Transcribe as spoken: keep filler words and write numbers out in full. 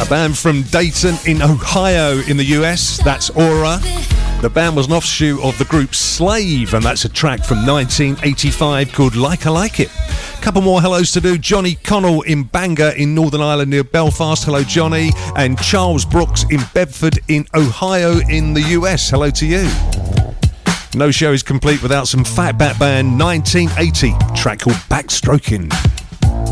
band from Dayton in Ohio in the U S, that's Aura. The band was an offshoot of the group Slave, and that's a track from nineteen eighty-five called Like I Like It. Couple more hellos to do. Johnny Connell in Bangor in Northern Ireland near Belfast. Hello, Johnny. And Charles Brooks in Bedford in Ohio in the U S. Hello to you. No show is complete without some Fatback Band nineteen eighty, track called Backstroking.